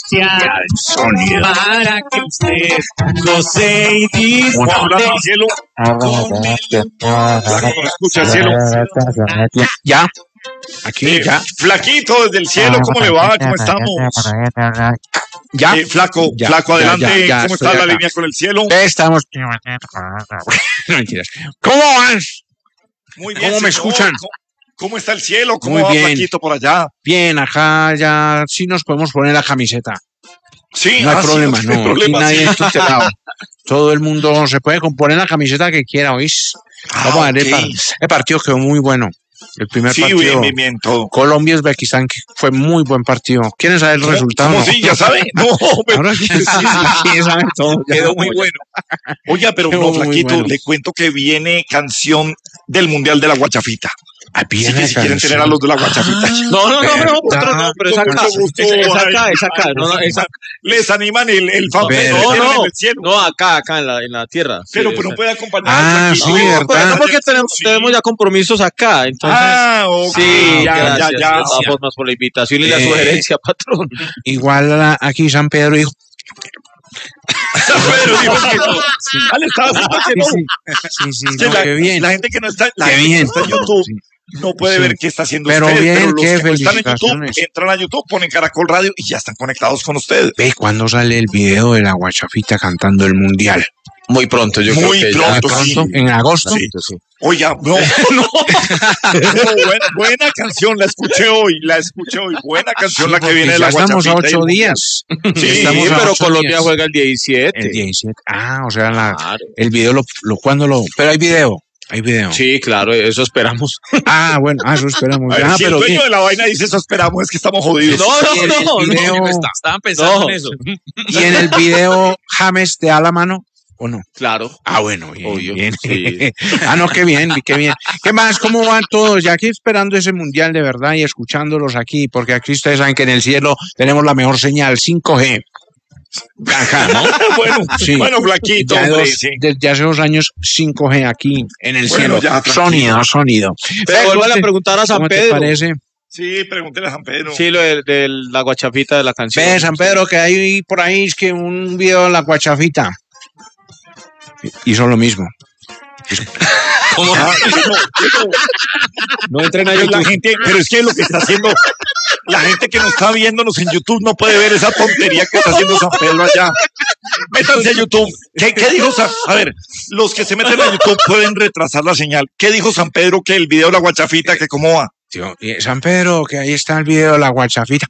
sonido para que usted goce y disfrute. Cielo. Escucha, cielo. Ya. Aquí, ya. Flaquito desde el cielo, ¿cómo le va? ¿Cómo estamos? Ya. Flaco, adelante. ¿Cómo está la línea con el cielo? Estamos. No, mentiras. ¿Cómo vas? Muy bien. ¿Cómo me escuchan? ¿Cómo está el cielo? ¿Cómo Muy va bien. Flaquito por allá? Bien, acá ya sí nos podemos poner la camiseta. Sí, no hay problema, sí, no. Aquí nadie está tutelado. Todo el mundo se puede poner la camiseta que quiera, ¿oís? Vamos a ver, el partido quedó muy bueno. El primer partido. Bien, todo. Colombia-Uzbekistán fue muy buen partido. ¿Quieren saber el resultado? ¿Cómo sí? ¿Ya sabe? No, pero ahora sí saben todo. Quedó muy bueno. Oiga, pero no, Flaquito, bueno. Le cuento que viene canción del Mundial de la Guachafita. Así que si quieren tener a los de la Guachafita. No, pero es acá. Es acá. Les animan el fanpage. No, acá en la tierra. Pero no puede acompañar. Sí, verdad. No, porque tenemos ya compromisos acá. Entonces, ok. Sí, gracias. Vamos más por la invitación y la sugerencia, patrón. Igual aquí San Pedro dijo. San Pedro dijo que no. Le estaba diciendo que no. Sí, qué bien. La gente que no está en YouTube. No puede ver qué está haciendo pero usted, bien, pero los que no están en YouTube, felicitaciones. entran a YouTube, ponen Caracol Radio y ya están conectados con ustedes. Ve, ¿cuándo sale el video de la Guachafita cantando el Mundial? Muy pronto, yo creo que muy pronto, sí. ¿En agosto? Sí. Oiga, no. Buena canción, la escuché hoy. Buena canción la que viene de la Guachafita. Estamos a 8 días. Sí, pero Colombia juega el 17. El 17. O sea, claro. El video ¿cuándo lo? Pero hay video. Sí, claro, eso esperamos. Bueno, eso esperamos. Si el dueño de la vaina dice eso esperamos, es que estamos jodidos. No. Estaban pensando en eso. ¿Y en el video James te da la mano o no? Claro. Bueno, bien. Sí. No, qué bien. ¿Qué más? ¿Cómo van todos? Ya aquí esperando ese mundial de verdad y escuchándolos aquí, porque aquí ustedes saben que en el cielo tenemos la mejor señal, 5G. Acá, ¿no? Bueno, Flaquito, desde hace 2 años 5G aquí en el cielo. Sonido. Pero vuelvo a preguntar a San Pedro. ¿Te parece? Sí, pregúntele a San Pedro. Sí, lo de la Guachafita de la canción. Ve, San Pedro, que hay por ahí es que un video de la Guachafita hizo lo mismo. ¿Cómo? No entren a YouTube. La gente, pero es que lo que está haciendo la gente que nos está viéndonos en YouTube no puede ver esa tontería que está haciendo San Pedro allá. Métanse a YouTube. ¿Qué dijo San? A ver, los que se meten a YouTube pueden retrasar la señal. ¿Qué dijo San Pedro que el video de la Guachafita, que cómo va? Tío, San Pedro, que ahí está el video de la Guachafita.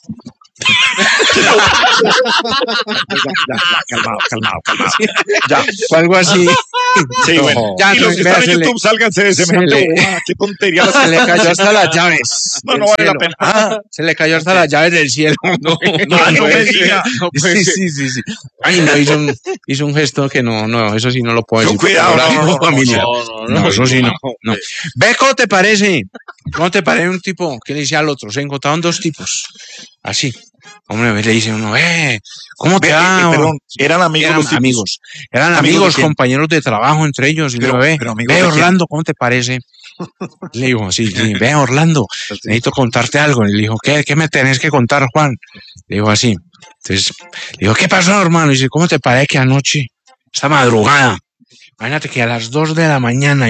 Calmado. Ya, o algo así. Sí, bueno. Ya, y los que están en YouTube, sálganse de semejante. Qué tontería. Se le cayó hasta las llaves. No vale la pena. Se le cayó hasta las llaves del cielo. No me diga. Sí. Ay, no, hizo un gesto que no, eso sí no lo puedo decir. Cuidado, no, eso sí no. ¿Ves cómo te parece? ¿Cómo te parece un tipo que le dice al otro? Se encontraron 2 tipos. Así. Hombre, le dice uno, ¿cómo te va? Perdón, eran amigos. Eran amigos, compañeros de trabajo entre ellos. Y pero ve Orlando, ¿cómo te parece? Le dijo, sí, ve Orlando, necesito contarte algo. Y le dijo, ¿qué me tenés que contar, Juan? Le dijo así. Entonces, le dijo, ¿qué pasó, hermano? Y dice, ¿cómo te parece que anoche, esta madrugada, imagínate que a las 2 de la mañana,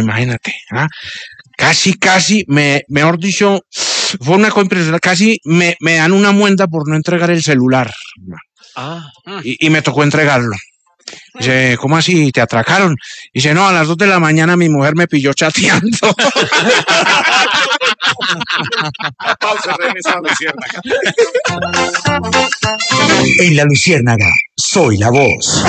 casi, mejor dicho, fue una cosa impresionante, casi me dan una muenda por no entregar el celular. Y me tocó entregarlo. Dice, ¿cómo así? ¿Te atracaron? Dice, no, a las 2 de la mañana mi mujer me pilló chateando. Pausa, regresa a la Luciérnaga. En la Luciérnaga, soy la voz.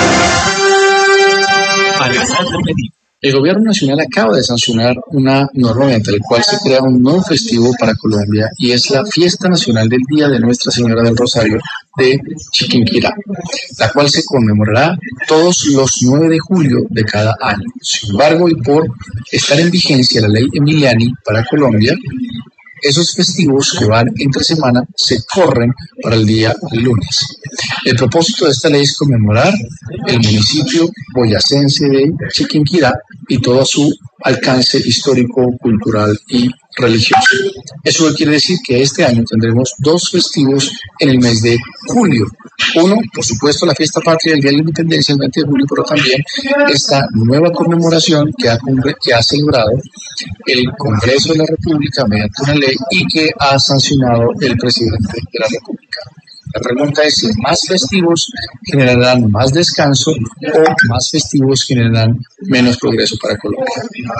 Alexander Medina. El gobierno nacional acaba de sancionar una norma mediante la cual se crea un nuevo festivo para Colombia y es la Fiesta Nacional del Día de Nuestra Señora del Rosario de Chiquinquirá, la cual se conmemorará todos los 9 de julio de cada año. Sin embargo, y por estar en vigencia la ley Emiliani para Colombia, esos festivos que van entre semana se corren para el día lunes. El propósito de esta ley es conmemorar el municipio boyacense de Chiquinquirá y toda su alcance histórico, cultural y religioso. Eso quiere decir que este año tendremos 2 festivos en el mes de julio. Uno, por supuesto, la fiesta patria, el Día de la Independencia, el 20 de julio, pero también esta nueva conmemoración que ha celebrado el Congreso de la República mediante una ley y que ha sancionado el presidente de la República. La pregunta es si más festivos generarán más descanso o más festivos generarán menos progreso para Colombia.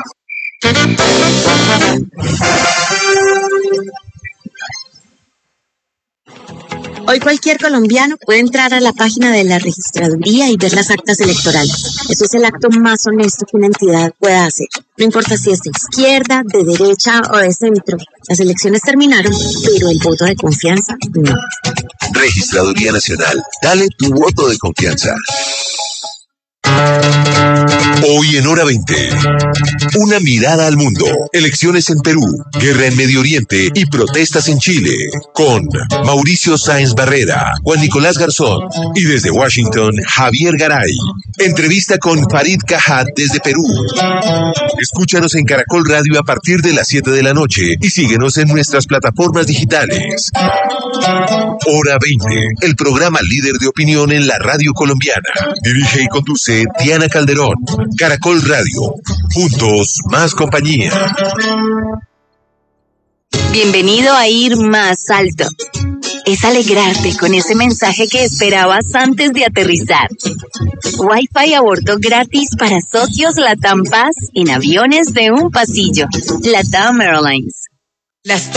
Hoy cualquier colombiano puede entrar a la página de la registraduría y ver las actas electorales. Eso es el acto más honesto que una entidad pueda hacer. No importa si es de izquierda, de derecha o de centro. Las elecciones terminaron, pero el voto de confianza no. Registraduría Nacional. Dale tu voto de confianza. Hoy en Hora 20, una mirada al mundo, elecciones en Perú, guerra en Medio Oriente y protestas en Chile, con Mauricio Sáenz Barrera, Juan Nicolás Garzón y desde Washington, Javier Garay. Entrevista con Farid Cajat desde Perú. Escúchanos en Caracol Radio a partir de las 7 de la noche y síguenos en nuestras plataformas digitales. Hora 20, el programa líder de opinión en la radio colombiana. Dirige y conduce Diana Calderón. Caracol Radio. Juntos, más compañía. Bienvenido a Ir Más Alto. Es alegrarte con ese mensaje que esperabas antes de aterrizar. Wi-Fi a bordo gratis para socios LATAM Paz en aviones de un pasillo. LATAM Airlines.